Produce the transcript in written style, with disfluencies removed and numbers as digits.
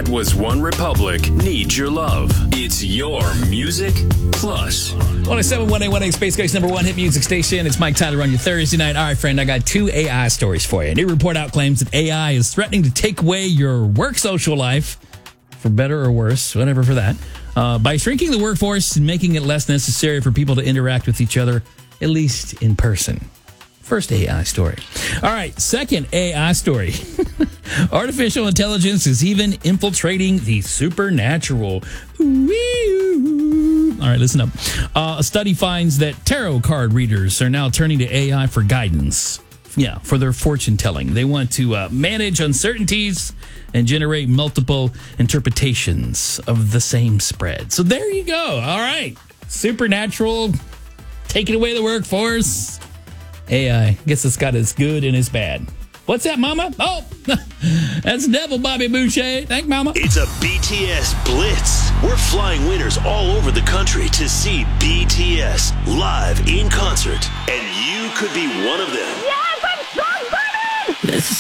That Was One Republic needs your love. It's your Music Plus. 107.1 Space Coast #1 hit music station. It's Mike Tyler on your Thursday night. All right, friend, I got 2 AI stories for you. A new report out claims that AI is threatening to take away your work social life, for better or worse, whatever for that, by shrinking the workforce and making it less necessary for people to interact with each other, at least in person. First AI story. All right, second AI story. Artificial intelligence is even infiltrating the supernatural. All right, listen up. A study finds that tarot card readers are now turning to AI for guidance. Yeah, for their fortune telling. They want to manage uncertainties and generate multiple interpretations of the same spread. So there you go. All right. Supernatural, taking away the workforce. AI. Guess it's got its good and its bad. What's that, Mama? Oh, that's Devil Bobby Boucher. Thank Mama. It's a BTS Blitz. We're flying winners all over the country to see BTS live in concert, and you could be one of them. Yes, I'm so excited! This is